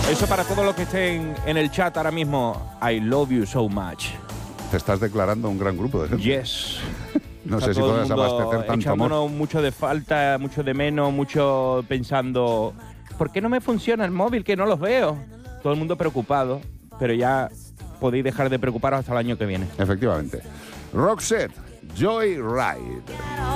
Eso para todos los que estén en el chat ahora mismo. I love you so much. Te estás declarando un gran grupo de gente. Yes. No sé si podrás abastecer tanto echándonos amor. mucho de falta, mucho de menos, mucho pensando, ¿por qué no me funciona el móvil? Que no los veo. Todo el mundo preocupado, pero ya podéis dejar de preocuparos hasta el año que viene. Efectivamente. Roxette, Joyride.